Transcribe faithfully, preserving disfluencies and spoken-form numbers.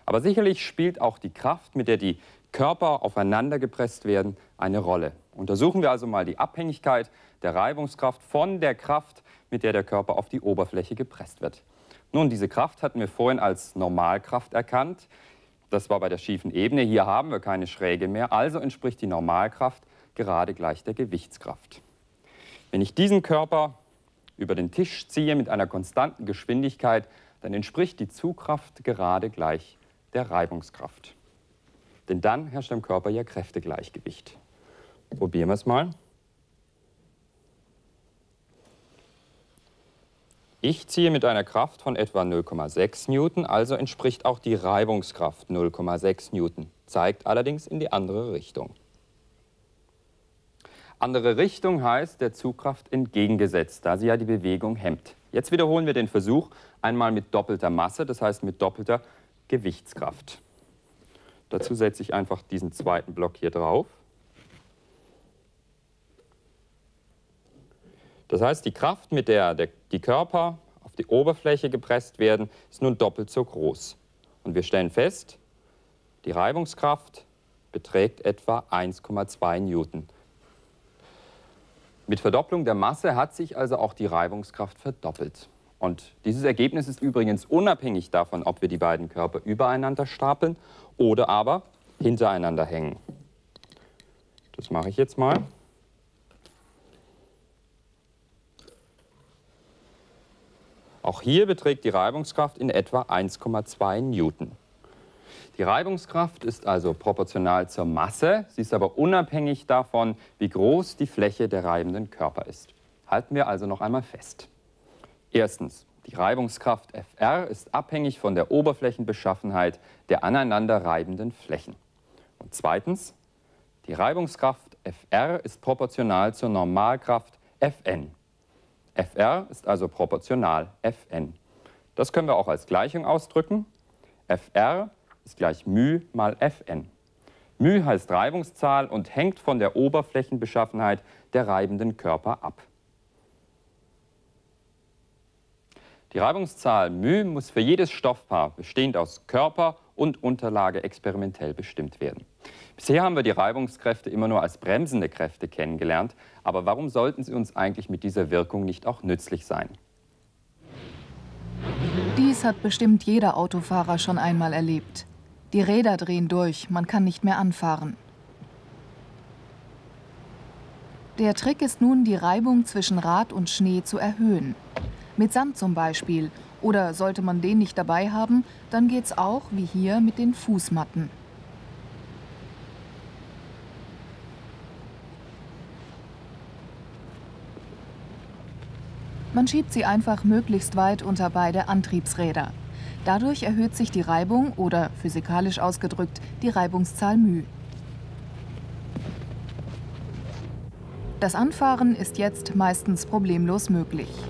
Aber sicherlich spielt auch die Kraft, mit der die Körper aufeinander gepresst werden, eine Rolle. Untersuchen wir also mal die Abhängigkeit der Reibungskraft von der Kraft, mit der der Körper auf die Oberfläche gepresst wird. Nun, diese Kraft hatten wir vorhin als Normalkraft erkannt. Das war bei der schiefen Ebene. Hier haben wir keine Schräge mehr, also entspricht die Normalkraft gerade gleich der Gewichtskraft. Wenn ich diesen Körper über den Tisch ziehe mit einer konstanten Geschwindigkeit, dann entspricht die Zugkraft gerade gleich der Reibungskraft. Denn dann herrscht im Körper ja Kräftegleichgewicht. Probieren wir es mal. Ich ziehe mit einer Kraft von etwa null Komma sechs Newton, also entspricht auch die Reibungskraft null Komma sechs Newton, zeigt allerdings in die andere Richtung. Andere Richtung heißt der Zugkraft entgegengesetzt, da sie ja die Bewegung hemmt. Jetzt wiederholen wir den Versuch einmal mit doppelter Masse, das heißt mit doppelter Gewichtskraft. Dazu setze ich einfach diesen zweiten Block hier drauf. Das heißt, die Kraft, mit der, der die Körper auf die Oberfläche gepresst werden, ist nun doppelt so groß. Und wir stellen fest, die Reibungskraft beträgt etwa eins Komma zwei Newton. Mit Verdopplung der Masse hat sich also auch die Reibungskraft verdoppelt. Und dieses Ergebnis ist übrigens unabhängig davon, ob wir die beiden Körper übereinander stapeln oder aber hintereinander hängen. Das mache ich jetzt mal. Auch hier beträgt die Reibungskraft in etwa eins Komma zwei Newton. Die Reibungskraft ist also proportional zur Masse, sie ist aber unabhängig davon, wie groß die Fläche der reibenden Körper ist. Halten wir also noch einmal fest. Erstens, die Reibungskraft F R ist abhängig von der Oberflächenbeschaffenheit der aneinander reibenden Flächen. Und zweitens, die Reibungskraft F R ist proportional zur Normalkraft F N. F R ist also proportional F N. Das können wir auch als Gleichung ausdrücken. F R ist gleich μ mal F N. μ heißt Reibungszahl und hängt von der Oberflächenbeschaffenheit der reibenden Körper ab. Die Reibungszahl μ muss für jedes Stoffpaar, bestehend aus Körper und Unterlage, experimentell bestimmt werden. Bisher haben wir die Reibungskräfte immer nur als bremsende Kräfte kennengelernt, aber warum sollten sie uns eigentlich mit dieser Wirkung nicht auch nützlich sein? Dies hat bestimmt jeder Autofahrer schon einmal erlebt. Die Räder drehen durch, man kann nicht mehr anfahren. Der Trick ist nun, die Reibung zwischen Rad und Schnee zu erhöhen. Mit Sand zum Beispiel. Oder sollte man den nicht dabei haben, dann geht's auch, wie hier, mit den Fußmatten. Man schiebt sie einfach möglichst weit unter beide Antriebsräder. Dadurch erhöht sich die Reibung oder, physikalisch ausgedrückt, die Reibungszahl μ. Das Anfahren ist jetzt meistens problemlos möglich.